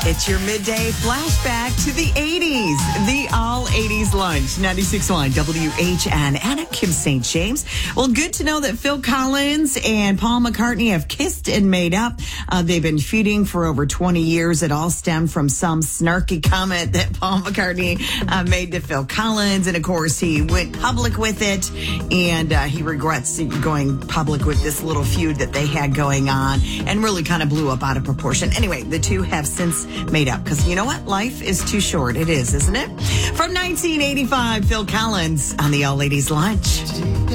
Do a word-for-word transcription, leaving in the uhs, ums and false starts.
It's your midday flashback to the eighties, the all eighties lunch, ninety-six point one W H N. And I'm Kim Saint James. Well, good to know that Phil Collins and Paul McCartney have kissed and made up. Uh, they've been feuding for over twenty years. It all stemmed from some snarky comment that Paul McCartney uh, made to Phil Collins. And of course, he went public with it. And uh, he regrets going public with this little feud that they had going on and really kind of blew up out of proportion. Anyway, the two have since made up because you know what? Life is too short. It is, isn't it? From nineteen eighty-five, Phil Collins on the All Ladies Lunch.